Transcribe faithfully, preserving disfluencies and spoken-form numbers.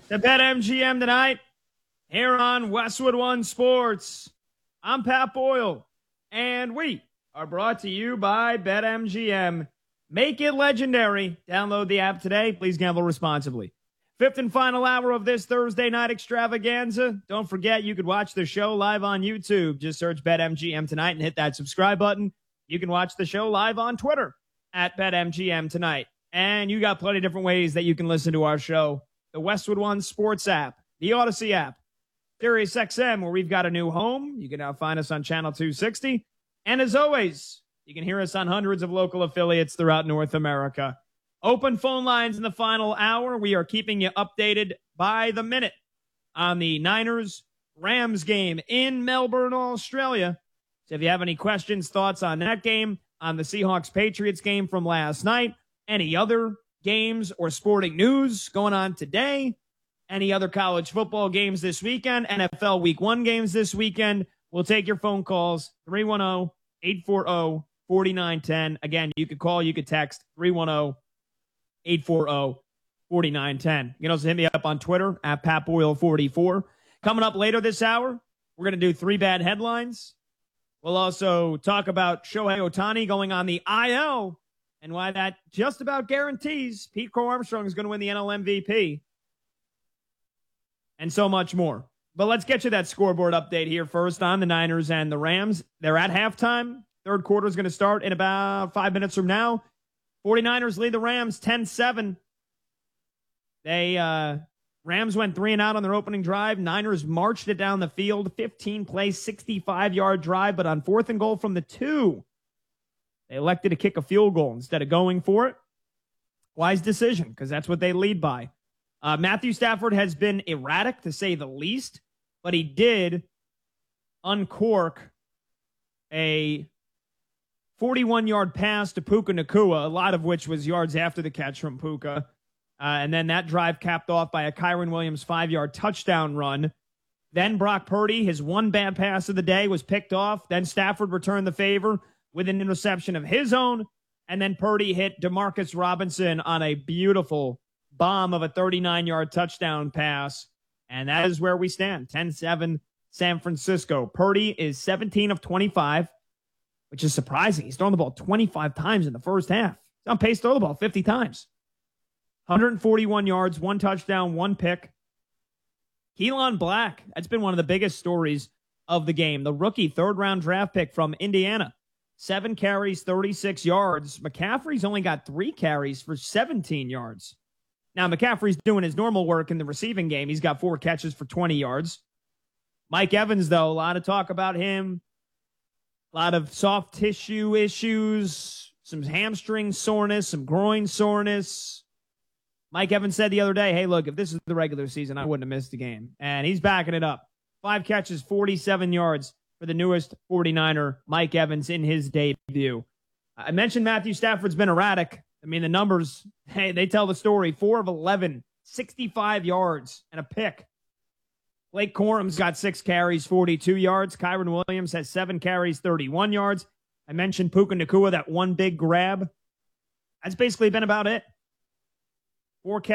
to BetMGM tonight here on Westwood One Sports. I'm Pat Boyle, and we are brought to you by BetMGM. Make it legendary. Download the app today. Please gamble responsibly. Fifth and final hour of this Thursday night extravaganza. Don't forget, you could watch the show live on YouTube. Just search BetMGM tonight and hit that subscribe button. You can watch the show live on Twitter at BetMGM tonight. And you got plenty of different ways that you can listen to our show. The Westwood One Sports app, the Odyssey app, Sirius X M, where we've got a new home. You can now find us on Channel two sixty. And as always, you can hear us on hundreds of local affiliates throughout North America. Open phone lines in the final hour. We are keeping you updated by the minute on the Niners-Rams game in Melbourne, Australia. So if you have any questions, thoughts on that game, on the Seahawks-Patriots game from last night, any other games or sporting news going on today, any other college football games this weekend, N F L Week one games this weekend, we'll take your phone calls, three one zero, eight four zero, four nine one zero. Again, you could call, you could text, three one zero, eight four zero, four nine one zero. You can also hit me up on Twitter, at Pat Boyle forty-four. Coming up later this hour, we're going to do three bad headlines. We'll also talk about Shohei Ohtani going on the I L and why that just about guarantees Pete Crow Armstrong is going to win the N L M V P. And so much more. But let's get you that scoreboard update here first on the Niners and the Rams. They're at halftime. Third quarter is going to start in about five minutes from now. 49ers lead the Rams ten seven. They, uh, Rams went three and out on their opening drive. Niners marched it down the field. fifteen play, sixty-five-yard drive, but on fourth and goal from the two, they elected to kick a field goal instead of going for it. Wise decision, because that's what they lead by. Uh, Matthew Stafford has been erratic, to say the least, but he did uncork a forty-one-yard pass to Puka Nacua, a lot of which was yards after the catch from Puka. Uh, and then that drive capped off by a Kyron Williams five-yard touchdown run. Then Brock Purdy, his one bad pass of the day, was picked off. Then Stafford returned the favor with an interception of his own. And then Purdy hit Demarcus Robinson on a beautiful bomb of a thirty-nine-yard touchdown pass. And that is where we stand, ten seven San Francisco. Purdy is seventeen of twenty-five, which is surprising. He's thrown the ball twenty-five times in the first half. He's on pace to throw the ball fifty times. one hundred forty-one yards, one touchdown, one pick. Keelan Black, that's been one of the biggest stories of the game. The rookie third-round draft pick from Indiana. Seven carries, thirty-six yards. McCaffrey's only got three carries for seventeen yards. Now, McCaffrey's doing his normal work in the receiving game. He's got four catches for twenty yards. Mike Evans, though, a lot of talk about him. A lot of soft tissue issues, some hamstring soreness, some groin soreness. Mike Evans said the other day, hey, look, if this is the regular season, I wouldn't have missed the game. And he's backing it up. Five catches, forty-seven yards for the newest 49er, Mike Evans, in his debut. I mentioned Matthew Stafford's been erratic. I mean, the numbers, hey, they tell the story. four of eleven, sixty-five yards, and a pick. Blake Corum's got six carries, forty-two yards. Kyron Williams has seven carries, thirty-one yards. I mentioned Puka Nacua, that one big grab. That's basically been about it. Four